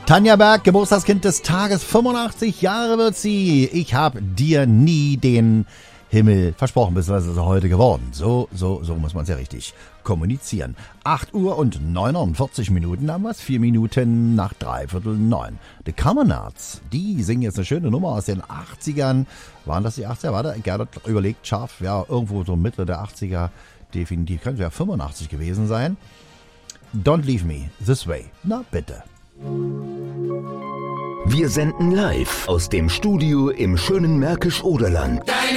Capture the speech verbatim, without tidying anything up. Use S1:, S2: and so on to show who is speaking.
S1: Tanja Berg, Geburtstagskind des Tages, fünfundachtzig Jahre wird sie. Ich habe dir nie den Himmel versprochen, beziehungsweise ist er heute geworden. So, so, so muss man es ja richtig kommunizieren. acht Uhr und neunundvierzig Minuten haben wir es, vier Minuten nach dreiviertel neun. The Commonards, die singen jetzt eine schöne Nummer aus den achtzigern. Waren das die achtziger? Warte, Gerd überlegt scharf, ja, irgendwo so Mitte der achtziger, definitiv. Könnte ja fünfundachtzig gewesen sein. Don't leave me this way. Na bitte.
S2: Wir senden live aus dem Studio im schönen Märkisch-Oderland.